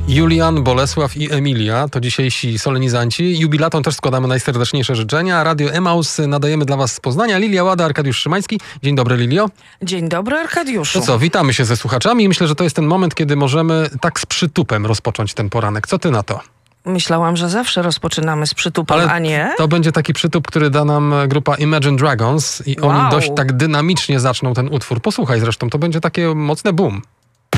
Julian, Bolesław i Emilia to dzisiejsi solenizanci. Jubilatom też składamy najserdeczniejsze życzenia. Radio Emaus nadajemy dla was z Poznania. Lilia Łada, Arkadiusz Szymański. Dzień dobry, Lilio. Dzień dobry, Arkadiuszu. To co, witamy się ze słuchaczami i myślę, że to jest ten moment, kiedy możemy tak z przytupem rozpocząć ten poranek. Co ty na to? Myślałam, że zawsze rozpoczynamy z przytupem, a nie? To będzie taki przytup, który da nam grupa Imagine Dragons i oni dość tak dynamicznie zaczną ten utwór. Posłuchaj zresztą, to będzie takie mocne boom.